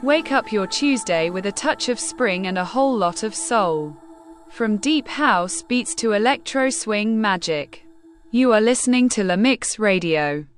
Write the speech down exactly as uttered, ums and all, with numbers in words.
Wake up your Tuesday with a touch of spring and a whole lot of soul. From deep house beats to electro swing magic. You are listening to La Mix Radio.